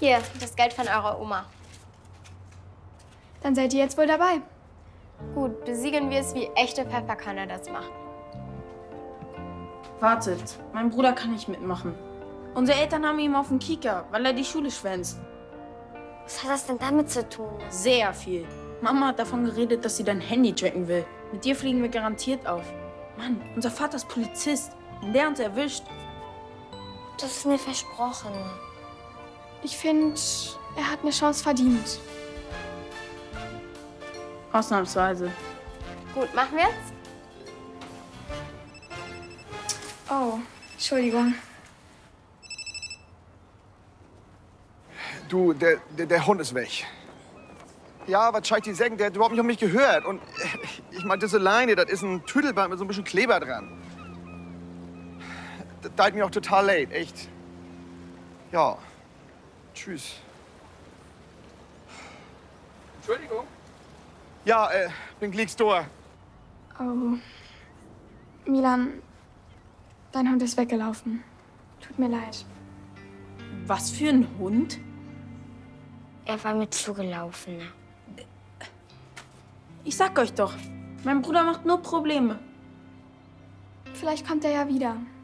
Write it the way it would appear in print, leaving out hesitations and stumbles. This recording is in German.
Hier, das Geld von eurer Oma. Dann seid ihr jetzt wohl dabei. Gut, besiegeln wir es, wie echte Pfefferkörner das machen. Wartet, mein Bruder kann nicht mitmachen. Unsere Eltern haben ihn auf den Kieker, weil er die Schule schwänzt. Was hat das denn damit zu tun? Sehr viel. Mama hat davon geredet, dass sie dein Handy tracken will. Mit dir fliegen wir garantiert auf. Mann, unser Vater ist Polizist. Wenn der uns erwischt... Das ist mir versprochen. Ich finde, er hat eine Chance verdient. Ausnahmsweise. Gut, machen wir jetzt? Oh, Entschuldigung. Du, der Hund ist weg. Ja, was soll ich dir sagen? Der hat überhaupt nicht auf mich gehört. Und ich meinte, das alleine, das ist ein Tüdelband mit so ein bisschen Kleber dran. Das tut mir auch total leid, echt. Ja. Tschüss. Entschuldigung. Ja, bin gleich da. Oh, Milan, dein Hund ist weggelaufen. Tut mir leid. Was für ein Hund? Er war mir zugelaufen. Ich sag euch doch, mein Bruder macht nur Probleme. Vielleicht kommt er ja wieder.